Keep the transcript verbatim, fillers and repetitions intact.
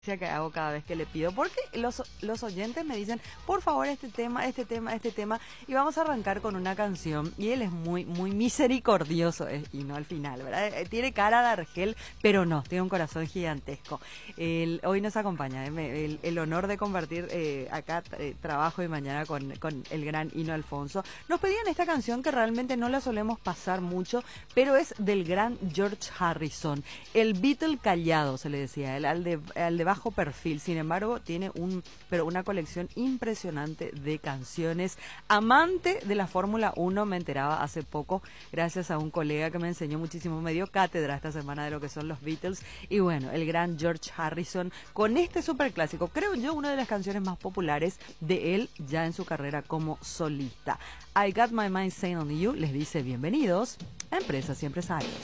que hago cada vez que le pido, porque los, los oyentes me dicen, por favor, este tema, este tema, este tema, y vamos a arrancar con una canción, y él es muy, muy misericordioso, eh, y no al final, ¿verdad? Eh, tiene cara de argel, pero no, tiene un corazón gigantesco. El, hoy nos acompaña, eh, me, el, el honor de compartir eh, acá eh, trabajo y mañana con, con el gran Hino Alfonso. Nos pedían esta canción que realmente no la solemos pasar mucho, pero es del gran George Harrison, el Beatle callado, se le decía, el, al de, al de bajo perfil. Sin embargo, tiene un pero una colección impresionante de canciones. Amante de la Fórmula uno, me enteraba hace poco, gracias a un colega que me enseñó muchísimo, me dio cátedra esta semana de lo que son los Beatles. Y bueno, el gran George Harrison, con este superclásico, creo yo, una de las canciones más populares de él ya en su carrera como solista. I Got My Mind Set on You les dice bienvenidos a Empresas y Empresarios.